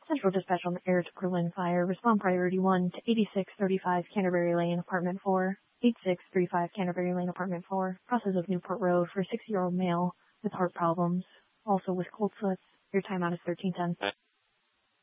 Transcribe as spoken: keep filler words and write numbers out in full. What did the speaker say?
Central Dispatch on the air to Berlin Fire. Respond priority one to eighty-six thirty-five Canterbury Lane, apartment four. eighty-six thirty-five Canterbury Lane, apartment four. Process of Newport Road for a sixty-year-old male with heart problems, also with cold sweats. Your timeout is thirteen ten.